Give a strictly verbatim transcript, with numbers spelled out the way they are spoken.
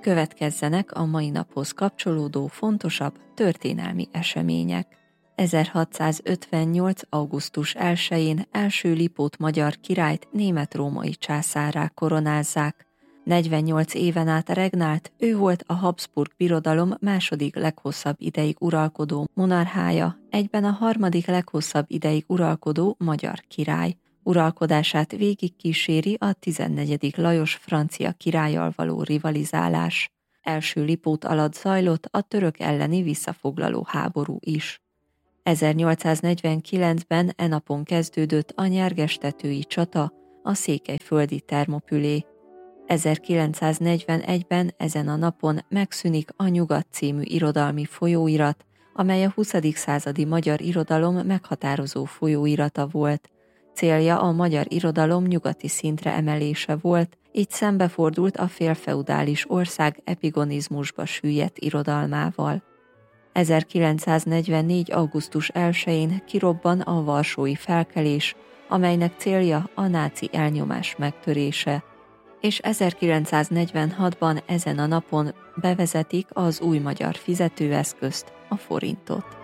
Következzenek a mai naphoz kapcsolódó fontosabb történelmi események. ezerhatszázötvennyolc. augusztus elsején első Lipót magyar királyt német-római császárrá koronázzák. negyvennyolc éven át regnált, ő volt a Habsburg Birodalom második leghosszabb ideig uralkodó monarchája, egyben a harmadik leghosszabb ideig uralkodó magyar király. Uralkodását végig kíséri a tizennegyedik Lajos francia királlyal való rivalizálás. Első Lipót alatt zajlott a török elleni visszafoglaló háború is. ezernyolcszáznegyvenkilencben e napon kezdődött a nyergestetői csata, a székelyföldi Termopülé. ezerkilencszáznegyvenegyben ezen a napon megszűnik a Nyugat című irodalmi folyóirat, amely a huszadik századi magyar irodalom meghatározó folyóirata volt. Célja a magyar irodalom nyugati szintre emelése volt, így szembefordult a félfeudális ország epigonizmusba süllyedt irodalmával. ezerkilencszáznegyvennégy. augusztus elsején kirobban a varsói felkelés, amelynek célja a náci elnyomás megtörése, és ezerkilencszáznegyvenhatban ezen a napon bevezetik az új magyar fizetőeszközt, a forintot.